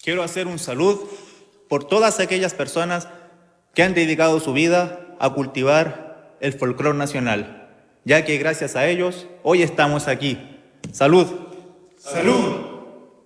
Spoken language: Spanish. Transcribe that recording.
Quiero hacer un salud por todas aquellas personas que han dedicado su vida a cultivar el folclore nacional, ya que gracias a ellos hoy estamos aquí. ¡Salud! ¡Salud!